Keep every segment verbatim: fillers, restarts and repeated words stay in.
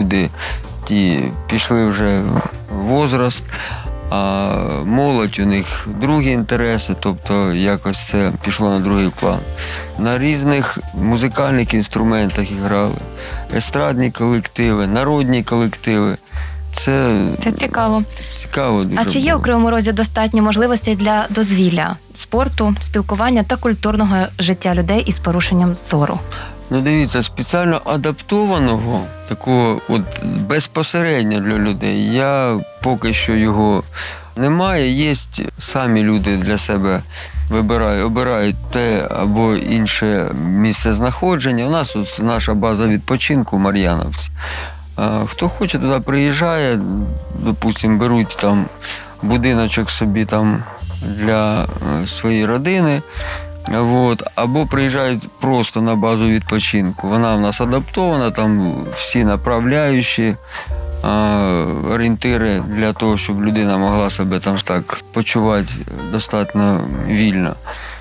люди ті пішли вже в возраст, а молодь у них другі інтереси, тобто якось це пішло на другий план. На різних музикальних інструментах грали, естрадні колективи, народні колективи. Це, це цікаво. Цікаво дуже. А чи є було. у Кривому Розі достатньо можливостей для дозвілля, спорту, спілкування та культурного життя людей із порушенням зору? Ну, дивіться, спеціально адаптованого, такого от безпосередньо для людей, я поки що його немає. Є самі люди для себе вибирають, обирають те або інше місце знаходження. У нас от наша база відпочинку в Мар'яновці. Хто хоче, туди приїжджає, допустимо, беруть там будиночок собі там для своєї родини, от, або приїжджають просто на базу відпочинку. Вона в нас адаптована, там всі направляючі, орієнтири для того, щоб людина могла себе там так почувати достатньо вільно.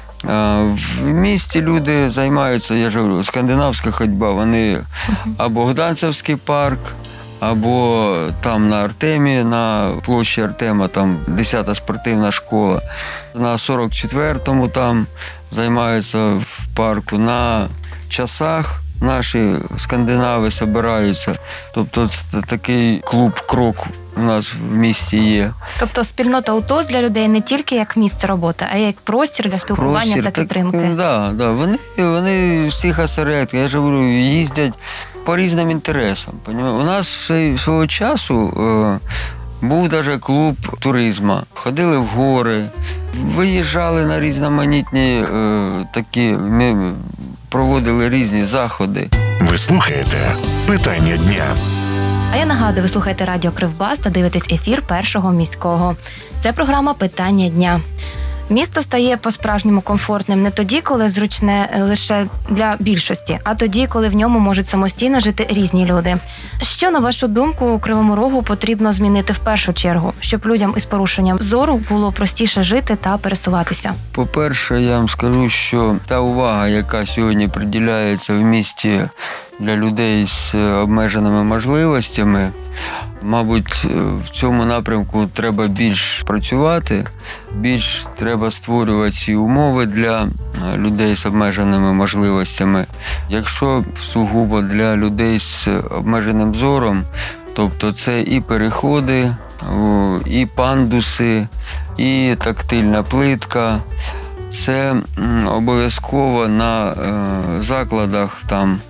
В місті люди займаються, я ж говорю, скандинавська ходьба, вони або Гданцевський парк, або там на Артемі, на площі Артема, там десята спортивна школа. На сорок четвертому там займаються в парку, на часах наші скандинави збираються. Тобто такий клуб «Крок» у нас в місті є. Тобто спільнота УТОС для людей не тільки як місце роботи, а як простір для спілкування простір, та підтримки. Так, да, да. Вони, вони всіх осередках, я ж говорю, їздять по різним інтересам. У нас свого часу е, був навіть клуб туризму. Ходили в гори, виїжджали на різноманітні е, такі, ми проводили різні заходи. Ви слухаєте «Питання дня». А я нагадую, ви слухаєте радіо Кривбас та дивитесь ефір Першого міського. Це програма «Питання дня». Місто стає по-справжньому комфортним не тоді, коли зручне лише для більшості, а тоді, коли в ньому можуть самостійно жити різні люди. Що, на вашу думку, у Кривому Рогу потрібно змінити в першу чергу, щоб людям із порушенням зору було простіше жити та пересуватися? По-перше, я вам скажу, що та увага, яка сьогодні приділяється в місті для людей з обмеженими можливостями, мабуть, в цьому напрямку треба більш працювати, більш треба створювати ці умови для людей з обмеженими можливостями. Якщо сугубо для людей з обмеженим зором, тобто це і переходи, і пандуси, і тактильна плитка, це обов'язково на закладах там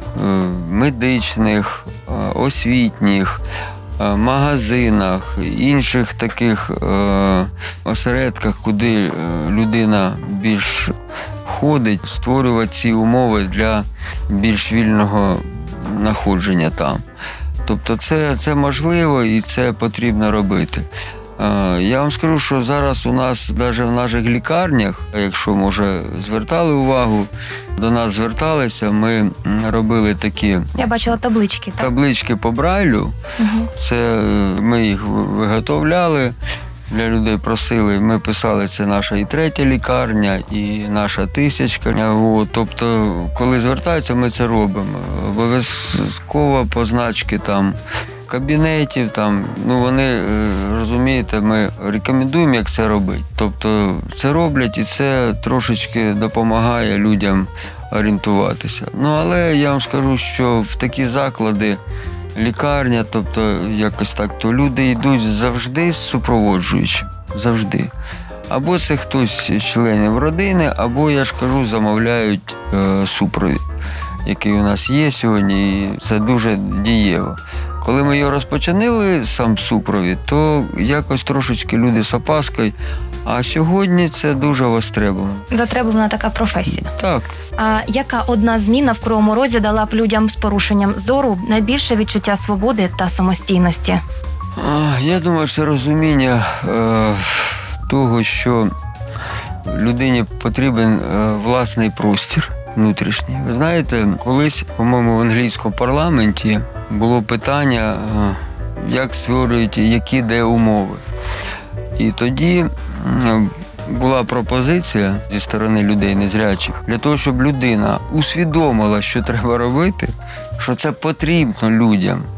медичних, освітніх, магазинах, інших таких е, осередках, куди людина більш ходить, створювати ці умови для більш вільного знаходження там. Тобто це, це можливо і це потрібно робити. Е, я вам скажу, що зараз у нас навіть в наших лікарнях, якщо, може, звертали увагу, до нас зверталися, ми робили такі... Я бачила таблички. Так? Таблички по Брайлю. Угу. Це ми їх виготовляли, для людей просили. Ми писали, це наша і третя лікарня, і наша тисячка. От, тобто, коли звертаються, ми це робимо. Обов'язково позначки там кабінетів, там, ну вони, розумієте, ми рекомендуємо, як це робити. Тобто це роблять і це трошечки допомагає людям орієнтуватися. Ну, але я вам скажу, що в такі заклади, лікарня, тобто якось так, то люди йдуть завжди з супроводжуючим, завжди. Або це хтось з членів родини, або, я ж кажу, замовляють е, супровід, який у нас є сьогодні, і це дуже дієво. Коли ми його розпочинали, сам супровід, то якось трошечки люди з опаскою, а сьогодні це дуже востребовано. Затребувана така професія. Так. А яка одна зміна в Кривому Розі дала б людям з порушенням зору найбільше відчуття свободи та самостійності? А, я думаю, що розуміння е, того, що людині потрібен е, власний простір внутрішній. Ви знаєте, колись, по-моєму, в англійському парламенті було питання, е, як створюють, які де умови. І тоді була пропозиція зі сторони людей незрячих для того, щоб людина усвідомила, що треба робити, що це потрібно людям.